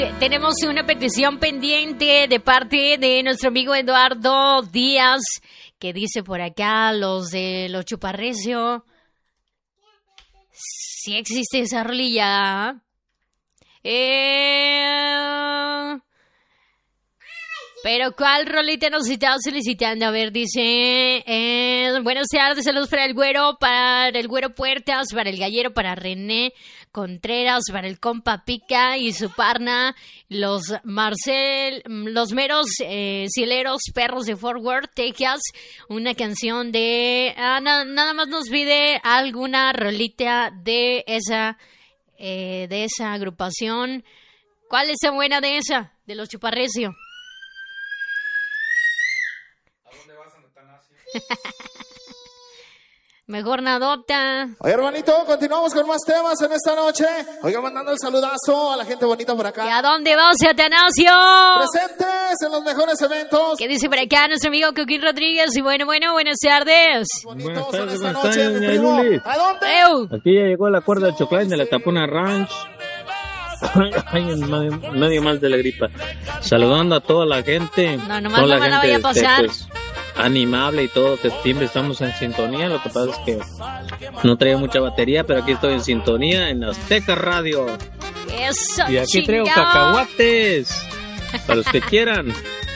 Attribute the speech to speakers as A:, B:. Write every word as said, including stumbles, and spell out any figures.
A: Tenemos una petición pendiente de parte de nuestro amigo Eduardo Díaz, que dice por acá, los de Los Chuparrecio. Sí existe esa rolilla. Eh... Pero ¿cuál rolita nos está solicitando? A ver, dice... Eh, buenas tardes, saludos para el güero, para el güero Puertas, para el gallero, para René Contreras, para el compa Pica y su parna, los Marcel, los meros eh, cieleros perros de Fort Worth, Texas. Una canción de... Ah, na, nada más nos pide alguna rolita de esa, eh, de esa agrupación. ¿Cuál es la buena de esa? De Los Chuparrecio. Mejor nadota.
B: Oye, hermanito, continuamos con más temas en esta noche. Oiga, mandando el saludazo a la gente bonita por acá.
A: ¿Y a dónde vas, Atanasio?
B: Presentes en los mejores eventos.
A: ¿Qué dice por acá nuestro amigo Coquín Rodríguez? Y bueno, bueno, buenas tardes.
B: Buenas
C: tardes,
B: en esta
C: buenas
B: noche,
C: tardes,
B: mi primo.
C: Luli.
B: ¿A dónde?
A: Eu.
C: Aquí ya llegó la cuerda de chocolate de la Tapona Ranch. Ay, en medio, medio más de la gripa. Saludando a toda la gente.
A: No, nomás
C: toda
A: no me la vaya a pasar.
C: Este, pues, animable y todo, que siempre estamos en sintonía. Lo que pasa es que no traía mucha batería, pero aquí estoy en sintonía en Azteca Radio.
A: Eso,
C: Y aquí traigo
A: chingao.
C: cacahuates para los que quieran.